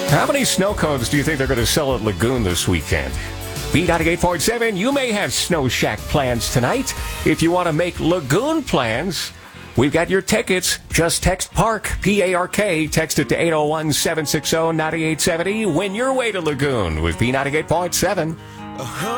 How many snow cones do you think they're going to sell at Lagoon this weekend? B98.7, you may have Snow Shack plans tonight. If you want to make Lagoon plans, we've got your tickets. Just text PARK, P-A-R-K. Text it to 801-760-9870. Win your way to Lagoon with B98.7.